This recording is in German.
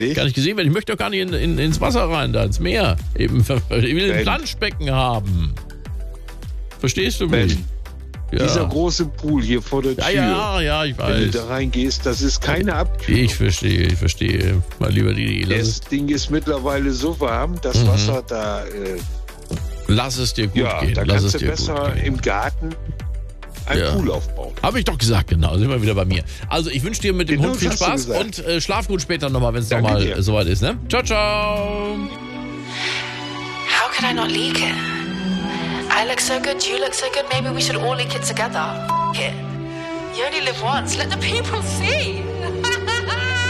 Gar nicht gesehen werden. Ich möchte doch gar nicht ins Wasser rein, da ins Meer. Ich will ein Planschbecken haben. Verstehst du mich? Ja. Dieser große Pool hier vor der Tür. Ja, ich weiß. Wenn du da reingehst, das ist keine Abkühlung. Ich verstehe. Mal lieber die. Das Ding ist mittlerweile so warm, das Wasser da... lass es dir gut gehen. Da kannst du besser im Garten einen Pool aufbauen. Habe ich doch gesagt, genau. Sind wir wieder bei mir. Also ich wünsche dir mit dem Hund viel Spaß und schlaf gut später nochmal, wenn es nochmal soweit ist. Ne? Ciao, ciao. How could I not leak it? I look so good, you look so good, maybe we should all leak it together. F*** it. You only live once, let the people see.